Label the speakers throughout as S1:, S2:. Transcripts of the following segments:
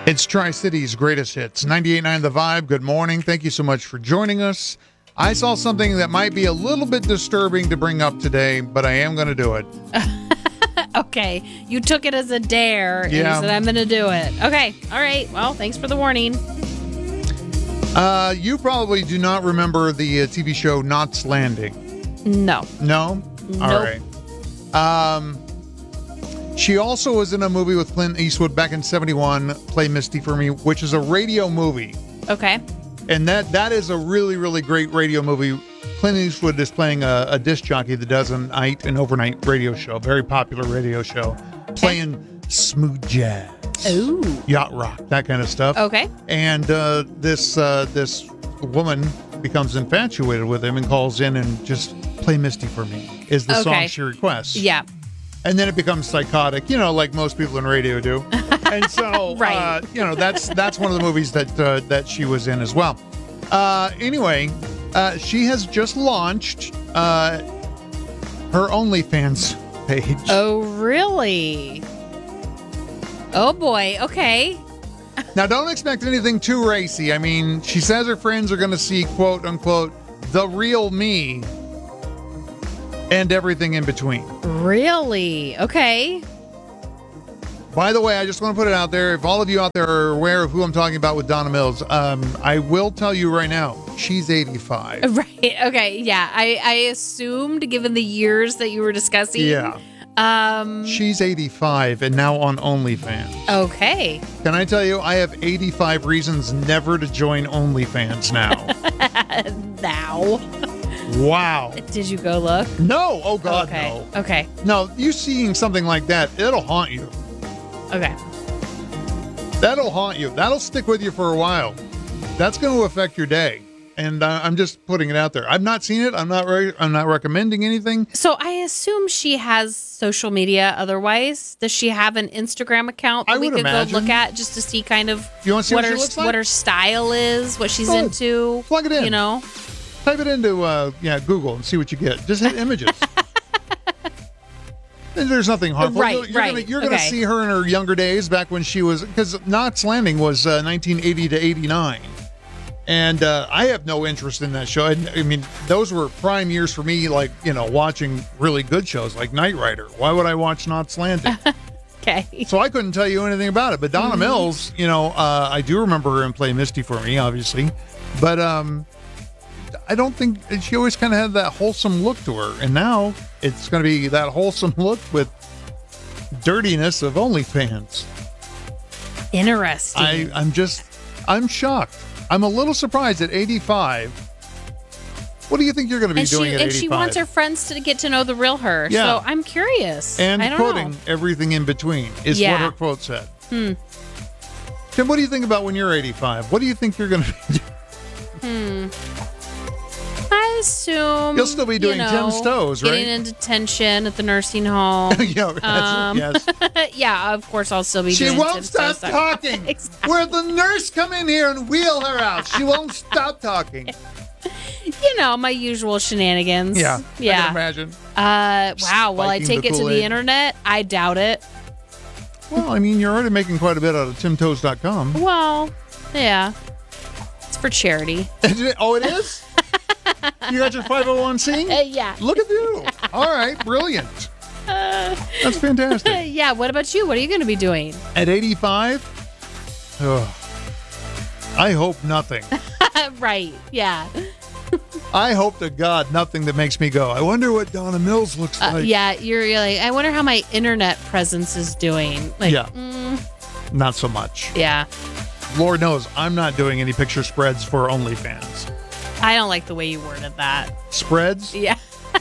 S1: It's Tri-City's greatest hits. 98.9 The Vibe. Good morning. Thank you so much for joining us. I saw something that might be a little bit disturbing to bring up today, but I am going to do it.
S2: Okay. You took it as a dare and you said, I'm going to do it. Okay. All right. Well, thanks for the warning.
S1: You probably do not remember the TV show Knots Landing.
S2: No.
S1: No?
S2: Nope.
S1: All right. She also was in a movie with Clint Eastwood back in 71, Play Misty for Me, which is a radio movie.
S2: Okay.
S1: And that is a really, really great radio movie. Clint Eastwood is playing a disc jockey that does an overnight radio show, very popular radio show, playing smooth jazz,
S2: Ooh.
S1: yacht rock, that kind of stuff.
S2: Okay.
S1: And this woman becomes infatuated with him and calls in and just Play Misty for Me is the song she requests.
S2: Yeah.
S1: And then it becomes psychotic, like most people in radio do. And so,
S2: right.
S1: That's one of the movies that she was in as well. Anyway, she has just launched her OnlyFans page.
S2: Oh, really? Oh, boy. Okay.
S1: Now, don't expect anything too racy. I mean, she says her friends are going to see, quote unquote, the real me and everything in between.
S2: Really? Okay.
S1: By the way, I just want to put it out there. If all of you out there are aware of who I'm talking about with Donna Mills, I will tell you right now, she's 85.
S2: Right. Okay. Yeah. I assumed, given the years that you were discussing.
S1: Yeah. She's 85 and now on OnlyFans.
S2: Okay.
S1: Can I tell you, I have 85 reasons never to join OnlyFans now.
S2: Now.
S1: Wow.
S2: Did you go look?
S1: No. Oh, God,
S2: okay.
S1: no.
S2: Okay.
S1: No, you seeing something like that, it'll haunt you.
S2: Okay.
S1: That'll haunt you. That'll stick with you for a while. That's going to affect your day. And I'm just putting it out there. I've not seen it. I'm not recommending anything.
S2: So I assume she has social media otherwise. Does she have an Instagram account that we could go look at just to see kind of what her style is, what she's into?
S1: Plug it in. Type it into Google and see what you get. Just hit images. There's nothing harmful.
S2: Right,
S1: you're gonna see her in her younger days, back when she was, because Knots Landing was 1980 to 89, and I have no interest in that show. I mean, those were prime years for me, like watching really good shows like Knight Rider. Why would I watch Knots Landing?
S2: Okay.
S1: So I couldn't tell you anything about it. But Donna Mills, I do remember her in Play Misty for Me, obviously, but I don't think she always kind of had that wholesome look to her. And now it's going to be that wholesome look with dirtiness of OnlyFans.
S2: Interesting.
S1: I'm shocked. I'm a little surprised at 85. What do you think you're going to be doing at 85?
S2: And she wants her friends to get to know the real her.
S1: Yeah.
S2: So I'm curious.
S1: And
S2: I don't
S1: quoting
S2: know.
S1: everything in between is what her quote said. Tim, what do you think about when you're 85? What do you think you're going to be doing?
S2: I assume
S1: you'll still be doing Tim Stowe's, right?
S2: Getting into detention at the nursing home.
S1: Yes.
S2: Yeah, of course I'll still be doing
S1: She won't
S2: Tim
S1: stop
S2: Stowe's.
S1: talking.
S2: Exactly.
S1: Where the nurse come in here and wheel her out. She won't stop talking.
S2: My usual shenanigans.
S1: Yeah. I can imagine.
S2: Wow. Will I
S1: Spiking
S2: take
S1: the
S2: it to
S1: Kool-Aid.
S2: the internet? I doubt it.
S1: Well, I mean, you're already making quite a bit out of TimToes.com.
S2: Well, yeah. It's for charity.
S1: Oh, it is? You got your 501c?
S2: Yeah.
S1: Look at you. All right. Brilliant. That's fantastic.
S2: Yeah. What about you? What are you going to be doing?
S1: At 85? I hope nothing.
S2: Right. Yeah.
S1: I hope to God nothing that makes me go, I wonder what Donna Mills looks like.
S2: Yeah. You're like, I wonder how my internet presence is doing. Like,
S1: Not so much.
S2: Yeah.
S1: Lord knows I'm not doing any picture spreads for OnlyFans.
S2: I don't like the way you worded that.
S1: Spreads?
S2: Yeah.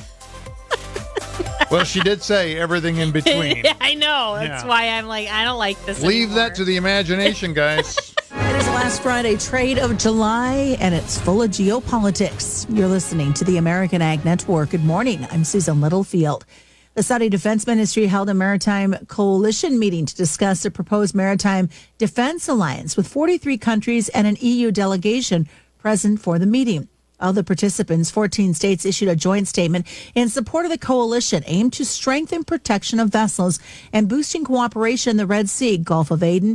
S1: Well, she did say everything in between.
S2: Yeah, I know. That's why I'm like, I don't like this
S1: Leave
S2: anymore.
S1: that to the imagination, guys.
S3: It is the last Friday trade of July, and it's full of geopolitics. You're listening to the American Ag Network. Good morning. I'm Susan Littlefield. The Saudi Defense Ministry held a maritime coalition meeting to discuss a proposed maritime defense alliance with 43 countries and an EU delegation present for the meeting. Of the participants, 14 states issued a joint statement in support of the coalition aimed to strengthen protection of vessels and boosting cooperation in the Red Sea, Gulf of Aden,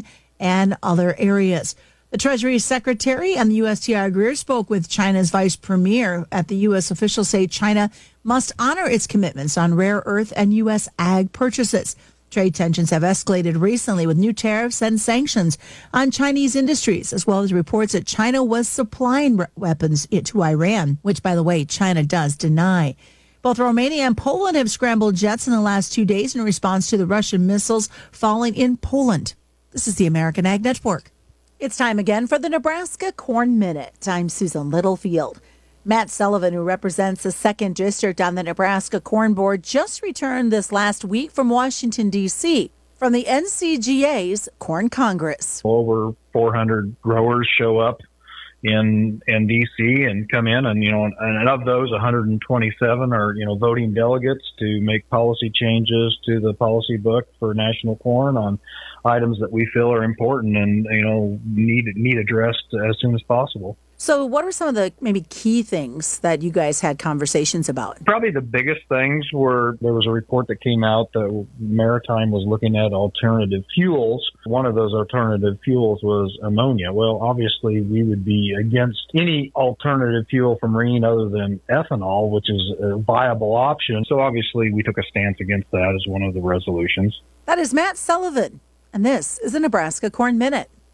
S3: and other areas. The Treasury Secretary and the USTR Greer spoke with China's Vice Premier at the U.S. officials say China must honor its commitments on rare earth and U.S. ag purchases. Trade tensions have escalated recently with new tariffs and sanctions on Chinese industries, as well as reports that China was supplying weapons to Iran, which, by the way, China does deny. Both Romania and Poland have scrambled jets in the last 2 days in response to the Russian missiles falling in Poland. This is the American Ag Network. It's time again for the Nebraska Corn Minute. I'm Susan Littlefield. Matt Sullivan, who represents the 2nd District on the Nebraska Corn Board, just returned this last week from Washington, D.C., from the NCGA's Corn Congress.
S4: Over 400 growers show up in D.C. and come in, and of those, 127 are, voting delegates to make policy changes to the policy book for national corn on items that we feel are important and, need addressed as soon as possible.
S3: So what are some of the maybe key things that you guys had conversations about?
S4: Probably the biggest things were there was a report that came out that Maritime was looking at alternative fuels. One of those alternative fuels was ammonia. Well, obviously, we would be against any alternative fuel for marine other than ethanol, which is a viable option. So obviously, we took a stance against that as one of the resolutions.
S3: That is Matt Sullivan, and this is the Nebraska Corn Minute.